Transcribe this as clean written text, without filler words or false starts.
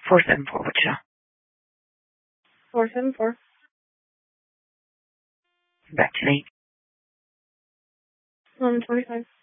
474, what show? 474. Back to 8. 11:25.